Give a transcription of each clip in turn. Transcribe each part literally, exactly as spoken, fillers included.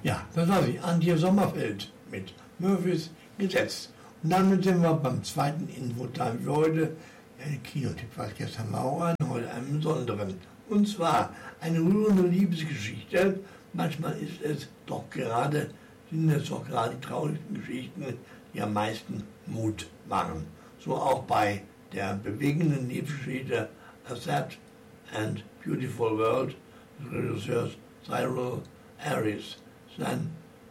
Ja, das war sie, Antje Sommerfeld mit Murphys Gesetz. Und damit sind wir beim zweiten Infotime für heute. Ein Kinotipp war gestern auch ein, heute einen besonderen. Und zwar eine rührende Liebesgeschichte. Manchmal ist es doch gerade, sind es doch gerade die traurigsten Geschichten, die am meisten Mut machen. So auch bei der bewegenden Liebesgeschichte A Sad and Beautiful World des Regisseurs Cyril Harris. Sein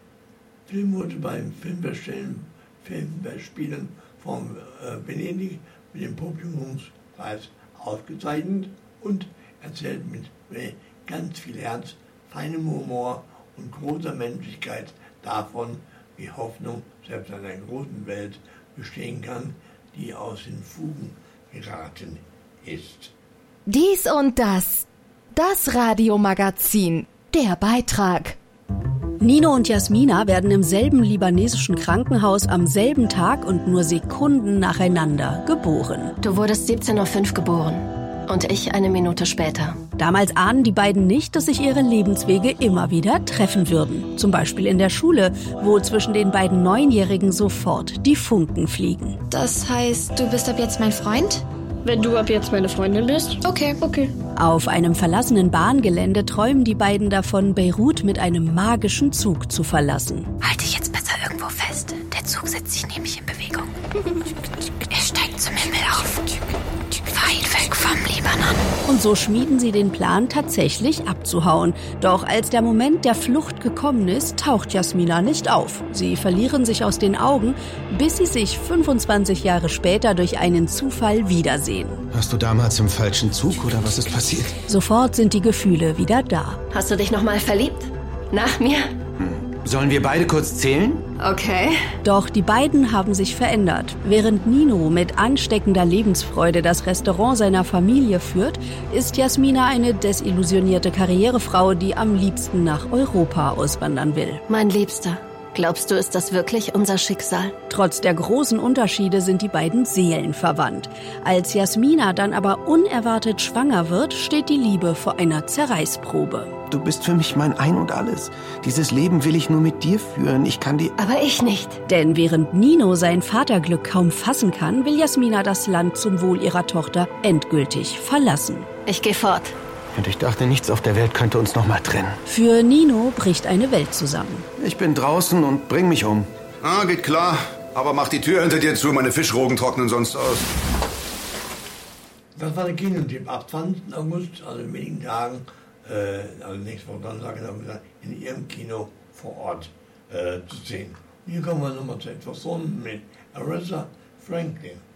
Film wurde beim Filmfestspielen Filmspielen von äh, Venedig mit dem Publikumspreis ausgezeichnet und erzählt mit ganz viel Herz, feinem Humor und großer Menschlichkeit davon, wie Hoffnung selbst in einer großen Welt bestehen kann, die aus den Fugen geraten ist. Dies und das. Das Radiomagazin. Der Beitrag. Nino und Jasmina werden im selben libanesischen Krankenhaus am selben Tag und nur Sekunden nacheinander geboren. Du wurdest siebzehn Uhr fünf geboren und ich eine Minute später. Damals ahnen die beiden nicht, dass sich ihre Lebenswege immer wieder treffen würden. Zum Beispiel in der Schule, wo zwischen den beiden Neunjährigen sofort die Funken fliegen. Das heißt, du bist ab jetzt mein Freund? Wenn du ab jetzt meine Freundin bist? Okay, okay. Auf einem verlassenen Bahngelände träumen die beiden davon, Beirut mit einem magischen Zug zu verlassen. Halt dich jetzt besser irgendwo fest. Der Zug setzt sich nämlich in Bewegung. Er steigt zum Himmel auf. Weit weg vom Libanon. Und so schmieden sie den Plan, tatsächlich abzuhauen. Doch als der Moment der Flucht gekommen ist, taucht Jasmina nicht auf. Sie verlieren sich aus den Augen, bis sie sich fünfundzwanzig Jahre später durch einen Zufall wiedersehen. Warst du damals im falschen Zug oder was ist passiert? Sofort sind die Gefühle wieder da. Hast du dich nochmal verliebt? Nach mir? Hm. Sollen wir beide kurz zählen? Okay. Doch die beiden haben sich verändert. Während Nino mit ansteckender Lebensfreude das Restaurant seiner Familie führt, ist Jasmina eine desillusionierte Karrierefrau, die am liebsten nach Europa auswandern will. Mein Liebster, glaubst du, ist das wirklich unser Schicksal? Trotz der großen Unterschiede sind die beiden seelenverwandt. Als Jasmina dann aber unerwartet schwanger wird, steht die Liebe vor einer Zerreißprobe. Du bist für mich mein Ein und Alles. Dieses Leben will ich nur mit dir führen. Ich kann die... Aber ich nicht. Denn während Nino sein Vaterglück kaum fassen kann, will Jasmina das Land zum Wohl ihrer Tochter endgültig verlassen. Ich gehe fort. Und ich dachte, nichts auf der Welt könnte uns noch mal trennen. Für Nino bricht eine Welt zusammen. Ich bin draußen und bring mich um. Ah, geht klar. Aber mach die Tür hinter dir zu, meine Fischrogen trocknen sonst aus. Das war der Kinotipp. Ab zwanzigsten August, also in wenigen Tagen, äh, also nächste Woche Donnerstag, in ihrem Kino vor Ort äh, zu sehen. Hier kommen wir nochmal zu etwas Sonnen mit Aretha Franklin.